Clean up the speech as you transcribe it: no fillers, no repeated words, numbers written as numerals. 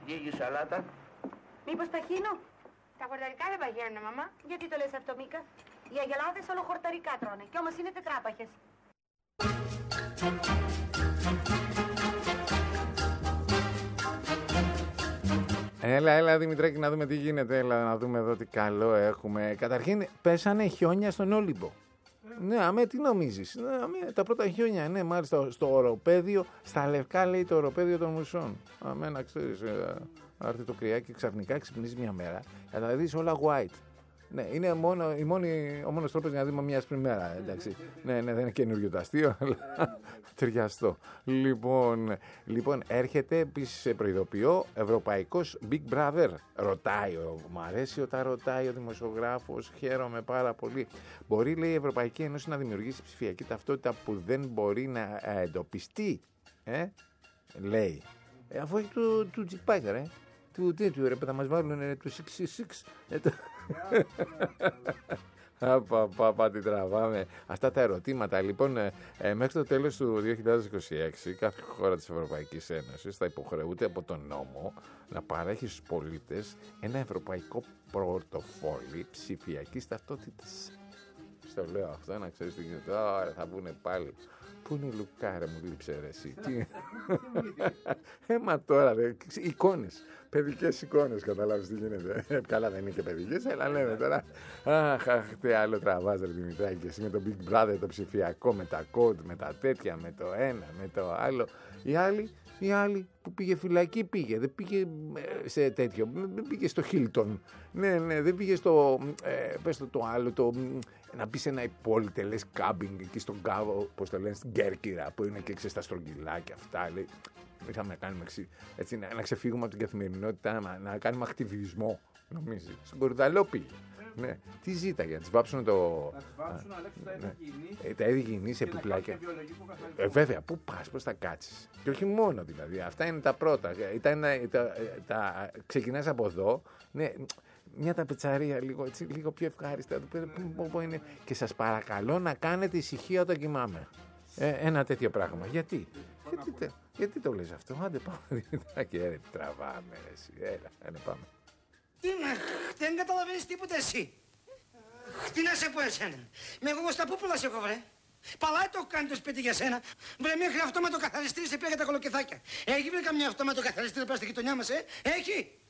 Λίγη σαλάτα. Μήπως ταχύνω? Τα χορταρικά δεν παγαίνουν, μαμά. Γιατί το λες αυτό, Μίκα? Οι αγελάδες όλο χορταρικά τρώνε κι όμως είναι τετράπαχες. Έλα Δημητράκη, να δούμε τι γίνεται. Έλα να δούμε εδώ τι καλό έχουμε. Καταρχήν πέσανε χιόνια στον Όλυμπο. Ναι, αμέ, τι νομίζεις? Ναι, αμέ, τα πρώτα χιόνια, ναι, μάλιστα στο οροπέδιο, στα λευκά λέει το οροπέδιο των Μουσών. Αμέ, να ξέρεις, έρθει το κρυάκι ξαφνικά, ξυπνήσει μια μέρα, θα τα δεις όλα white. Ναι, είναι ο μόνος τρόπος για να δούμε μια άσπρη μέρα, εντάξει. Ναι, δεν είναι καινούριο το αστείο, αλλά ταιριαστό. Λοιπόν, έρχεται επίσης σε προειδοποιώ, ευρωπαϊκός Big Brother. Ρωτάει, μου αρέσει όταν ρωτάει ο δημοσιογράφος, χαίρομαι πάρα πολύ. Μπορεί, λέει, η Ευρωπαϊκή Ένωση να δημιουργήσει ψηφιακή ταυτότητα που δεν μπορεί να εντοπιστεί, λέει. Αφού έχει του τσιπάκια, ρε. Του τέτοιου, ρε, θα μας βάλουν του 666. Παπα, τι τραβάμε. Αυτά τα ερωτήματα. Λοιπόν, μέχρι το τέλος του 2026 κάθε χώρα της Ευρωπαϊκής Ένωσης θα υποχρεούται από τον νόμο να παρέχει στους πολίτες ένα ευρωπαϊκό πορτοφόλι ψηφιακής ταυτότητας. Στο λέω αυτό, να ξέρεις τι γίνεται. Ωραία, θα βγουν πάλι. Πού είναι η Λουκάρα, μου λείψε ρε εσύ. Μα τώρα, ρε, εικόνες. Παιδικές εικόνες, καταλάβεις τι γίνεται. Καλά δεν είναι και παιδικές, αλλά λέμε τώρα. Αχ, τι άλλο τραβάς ρε Δημητράκη, εσύ με το Big Brother, το ψηφιακό, με τα code, με τα τέτοια, με το ένα, με το άλλο. Η άλλη που πήγε φυλακή πήγε, δεν πήγε σε τέτοιο, δεν πήγε στο Hilton. Ναι, δεν πήγε στο, πες το άλλο, να μπει σε ένα υπόλυτελες κάμπινγκ εκεί στον Κάβο, πώς το λένε, στην Κέρκυρα, που είναι και στα στρογγυλάκια αυτά, λέει. Ήρθαμε να κάνουμε έτσι, να ξεφύγουμε από την καθημερινότητα, να κάνουμε ακτιβισμό, νομίζεις. Στον Κορδαλό πήγε. Ναι. Τι ζήταγε, να τις βάψουν το... Να τις βάψουν, Αλέξη, τα είδη γυνής επιπλάκια. Βέβαια, πού πας, πώς θα κάτσεις. Και όχι μόνο δηλαδή, αυτά είναι τα πρώτα. Ξεκινάς από εδώ, ναι, μια ταπετσαρία λίγο πιο ευχάριστα. Που είναι. Και σας παρακαλώ να κάνετε ησυχία όταν κοιμάμαι. Ένα τέτοιο πράγμα. Γιατί το λες αυτό? Άντε πάμε, Δημητράκη, τραβάμε, εσύ. Έλα, πάμε. Τι είναι, δεν καταλαβαίνεις τίποτα εσύ. Τι να σε πω εσένα. Με εγώ στα πούπουλα σε έχω βρε. Παλάει το κάνει το σπίτι για σένα. Βρε μέχρι αυτόματο καθαριστήρι σε πήγα τα κολοκυθάκια. Έχει βρει καμιά αυτόματο καθαριστήρι πας στη γειτονιά μας, Έχει.